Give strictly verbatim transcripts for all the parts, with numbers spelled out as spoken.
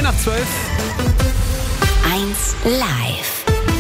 nach zwölf. eins live.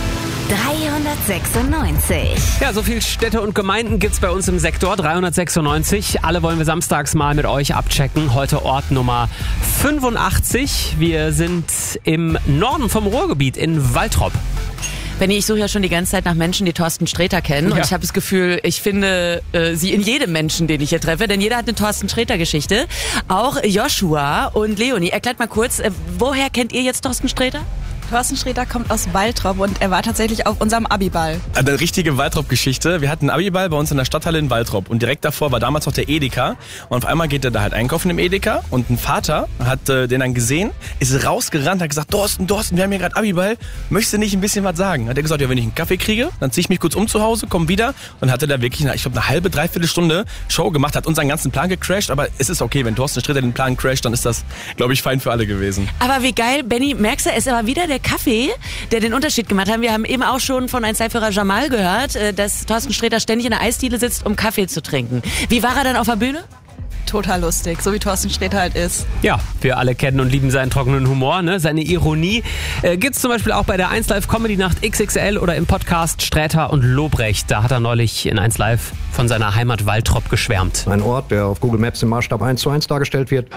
dreihundertsechsundneunzig. Ja, so viel Städte und Gemeinden gibt's bei uns im Sektor dreihundertsechsundneunzig. Alle wollen wir samstags mal mit euch abchecken. Heute Ort Nummer fünfundachtzig. Wir sind im Norden vom Ruhrgebiet in Waltrop. Benni, ich suche ja schon die ganze Zeit nach Menschen, die Thorsten Sträter kennen. Und Ja. ich habe das Gefühl, ich finde äh, sie in jedem Menschen, den ich hier treffe. Denn jeder hat eine Thorsten Sträter-Geschichte. Auch Joshua und Leonie. Erklärt mal kurz, äh, woher kennt ihr jetzt Thorsten Sträter? Thorsten Sträter kommt aus Waltrop und er war tatsächlich auf unserem Abiball. Eine richtige Waltrop-Geschichte. Wir hatten einen Abiball bei uns in der Stadthalle in Waltrop und direkt davor war damals noch der Edeka und auf einmal geht er da halt einkaufen im Edeka und ein Vater hat äh, den dann gesehen, ist rausgerannt, hat gesagt, Thorsten, Thorsten, wir haben hier gerade Abiball, möchtest du nicht ein bisschen was sagen? Hat er gesagt, ja, wenn ich einen Kaffee kriege, dann ziehe ich mich kurz um zu Hause, komm wieder und hatte da wirklich, ich glaube, eine halbe, dreiviertel Stunde Show gemacht, hat unseren ganzen Plan gecrashed, aber es ist okay, wenn Thorsten Sträter den Plan crasht, dann ist das, glaube ich, fein für alle gewesen. Aber wie geil, Benni, merkst du, es ist aber wieder der Kaffee, der den Unterschied gemacht hat. Wir haben eben auch schon von eins Live-Hörer Jamal gehört, äh, dass Thorsten Sträter ständig in der Eisdiele sitzt, um Kaffee zu trinken. Wie war er dann auf der Bühne? Total lustig, so wie Thorsten Sträter halt ist. Ja, wir alle kennen und lieben seinen trockenen Humor, ne? Seine Ironie. Äh, gibt's zum Beispiel auch bei der eins Live Comedy Nacht X X L oder im Podcast Sträter und Lobrecht. Da hat er neulich in eins Live von seiner Heimat Waltrop geschwärmt. Ein Ort, der auf Google Maps im Maßstab eins zu eins dargestellt wird.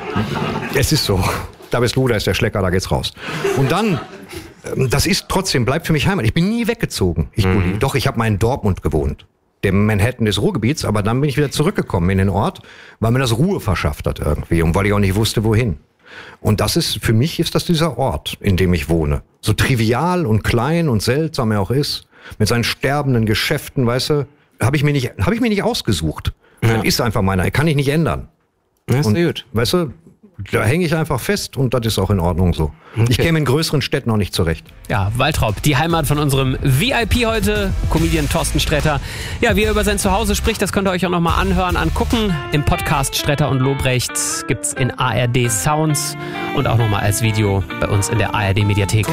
Es ist so. Da bist du, da ist der Schlecker, da geht's raus. Und dann, ähm, das ist trotzdem, bleibt für mich Heimat. Ich bin nie weggezogen. Ich, mhm. Doch, ich habe mal in Dortmund gewohnt. Dem Manhattan des Ruhrgebiets, aber dann bin ich wieder zurückgekommen in den Ort, weil mir das Ruhe verschafft hat irgendwie und weil ich auch nicht wusste, wohin. Und das ist, für mich ist das dieser Ort, in dem ich wohne. So trivial und klein und seltsam er auch ist, mit seinen sterbenden Geschäften, weißt du, habe ich mir nicht, habe ich mir nicht ausgesucht. Ja. Das ist einfach meiner, kann ich nicht ändern. Das ist und, gut. Weißt du, da hänge ich einfach fest und das ist auch in Ordnung so. Okay. Ich käme in größeren Städten auch nicht zurecht. Ja, Waltrop, die Heimat von unserem V I P heute, Comedian Thorsten Sträter. Ja, wie er über sein Zuhause spricht, das könnt ihr euch auch nochmal anhören, angucken. Im Podcast Sträter und Lobrecht gibt's in A R D Sounds und auch nochmal als Video bei uns in der A R D Mediathek.